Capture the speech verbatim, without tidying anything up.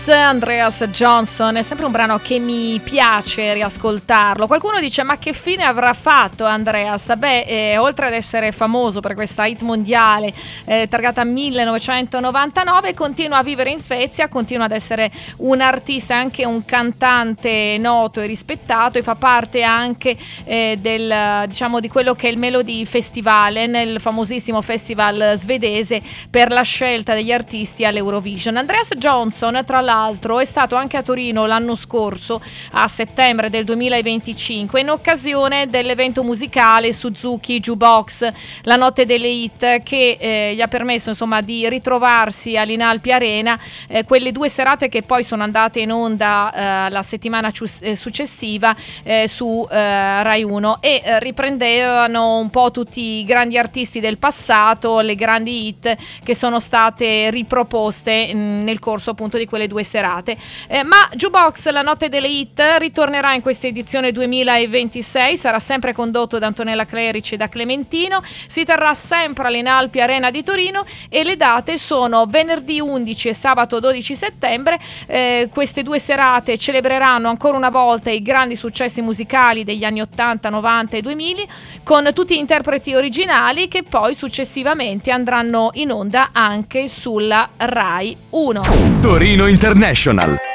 Jukebox, Andreas Johnson, è sempre un brano che mi piace riascoltarlo. Qualcuno dice: ma che fine avrà fatto Andreas? Beh, eh, oltre ad essere famoso per questa hit mondiale eh, targata millenovecentonovantanove, continua a vivere in Svezia, continua ad essere un artista, anche un cantante noto e rispettato, e fa parte anche eh, del, diciamo, di quello che è il Melody Festivalen, nel famosissimo festival svedese per la scelta degli artisti all'Eurovision. Andreas Johnson, tra l'altro, è stato anche a Torino l'anno scorso, a settembre del duemilaventicinque, in occasione dell'evento musicale Suzuki Jukebox, la notte delle hit, che eh, gli ha permesso insomma di ritrovarsi all'Inalpi Arena, eh, quelle due serate che poi sono andate in onda eh, la settimana cius- eh, successiva eh, su eh, Rai uno, e eh, riprendevano un po' tutti i grandi artisti del passato, le grandi hit che sono state riproposte mh, nel corso appunto di quelle due serate. Eh, ma Jukebox, la notte delle hit, ritornerà in questa edizione duemilaventisei, sarà sempre condotto da Antonella Clerici e da Clementino, si terrà sempre all'Inalpi Arena di Torino, e le date sono venerdì undici e sabato dodici settembre. Eh, queste due serate celebreranno ancora una volta i grandi successi musicali degli anni ottanta, novanta e duemila, con tutti gli interpreti originali, che poi successivamente andranno in onda anche sulla Rai uno. Torino International.